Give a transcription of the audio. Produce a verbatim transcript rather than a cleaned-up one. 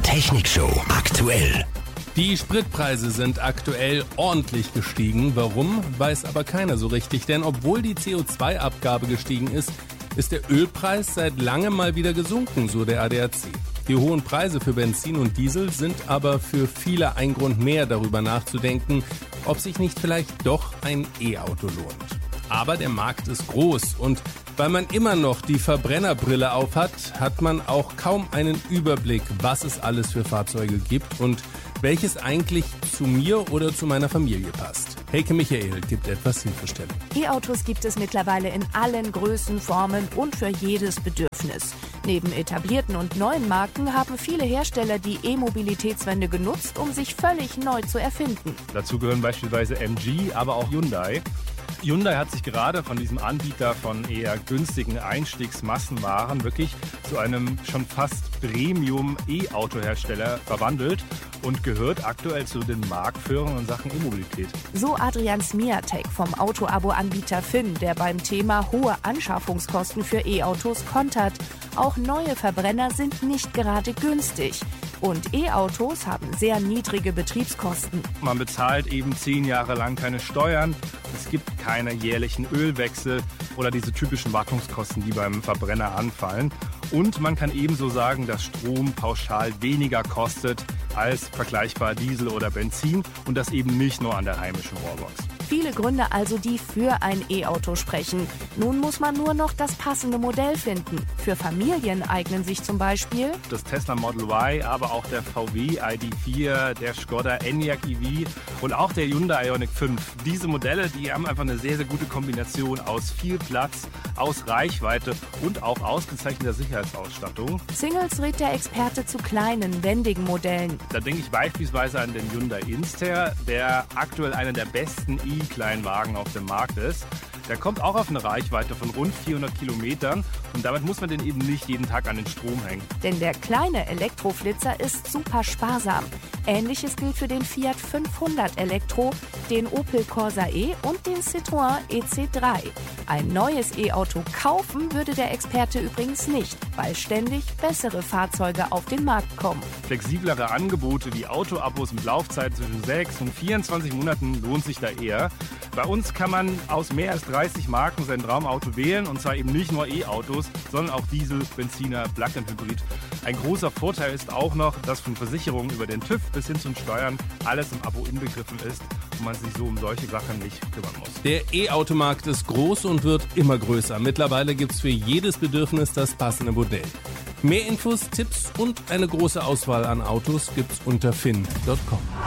Technikshow aktuell. Die Spritpreise sind aktuell ordentlich gestiegen. Warum, weiß aber keiner so richtig. Denn obwohl die C O zwei Abgabe gestiegen ist, ist der Ölpreis seit langem mal wieder gesunken, so der A D A C. Die hohen Preise für Benzin und Diesel sind aber für viele ein Grund mehr, darüber nachzudenken, ob sich nicht vielleicht doch ein E-Auto lohnt. Aber der Markt ist groß und weil man immer noch die Verbrennerbrille aufhat, hat man auch kaum einen Überblick, was es alles für Fahrzeuge gibt und welches eigentlich zu mir oder zu meiner Familie passt. Heike Michael gibt etwas Hilfestellung. E-Autos gibt es mittlerweile in allen Größen, Formen und für jedes Bedürfnis. Neben etablierten und neuen Marken haben viele Hersteller die E-Mobilitätswende genutzt, um sich völlig neu zu erfinden. Dazu gehören beispielsweise M G, aber auch Hyundai. Hyundai hat sich gerade von diesem Anbieter von eher günstigen Einstiegsmassenwaren wirklich zu einem schon fast Premium-E-Auto-Hersteller verwandelt und gehört aktuell zu den Marktführern in Sachen E-Mobilität. So Adrian Smiatek vom Auto-Abo-Anbieter Finn, der beim Thema hohe Anschaffungskosten für E-Autos kontert. Auch neue Verbrenner sind nicht gerade günstig. Und E-Autos haben sehr niedrige Betriebskosten. Man bezahlt eben zehn Jahre lang keine Steuern. Es gibt keine jährlichen Ölwechsel oder diese typischen Wartungskosten, die beim Verbrenner anfallen. Und man kann ebenso sagen, dass Strom pauschal weniger kostet als vergleichbar Diesel oder Benzin und das eben nicht nur an der heimischen Wallbox. Viele Gründe also, die für ein E-Auto sprechen. Nun muss man nur noch das passende Modell finden. Für Familien eignen sich zum Beispiel das Tesla Model Y, aber auch der V W I D vier, der Skoda Enyaq E V und auch der Hyundai Ioniq fünf. Diese Modelle, die haben einfach eine sehr, sehr gute Kombination aus viel Platz, aus Reichweite und auch ausgezeichneter Sicherheitsausstattung. Singles rät der Experte zu kleinen, wendigen Modellen. Da denke ich beispielsweise an den Hyundai Inster, der aktuell einer der besten E-Kleinwagen auf dem Markt ist. Der kommt auch auf eine Reichweite von rund vierhundert Kilometern und damit muss man den eben nicht jeden Tag an den Strom hängen. Denn der kleine Elektroflitzer ist super sparsam. Ähnliches gilt für den Fiat fünfhundert Elektro, den Opel Corsa E und den Citroën E C drei. Ein neues E-Auto kaufen würde der Experte übrigens nicht, weil ständig bessere Fahrzeuge auf den Markt kommen. Flexiblere Angebote wie Autoabos mit Laufzeit zwischen sechs und vierundzwanzig Monaten lohnt sich da eher. Bei uns kann man aus mehr als dreißig Marken sein Traumauto wählen und zwar eben nicht nur E-Autos, sondern auch Diesel, Benziner, Plug-in-Hybrid. Ein großer Vorteil ist auch noch, dass von Versicherungen über den TÜV bis hin zu den Steuern alles im Abo inbegriffen ist und man sich so um solche Sachen nicht kümmern muss. Der E-Automarkt ist groß und wird immer größer. Mittlerweile gibt es für jedes Bedürfnis das passende Modell. Mehr Infos, Tipps und eine große Auswahl an Autos gibt's unter fin punkt com.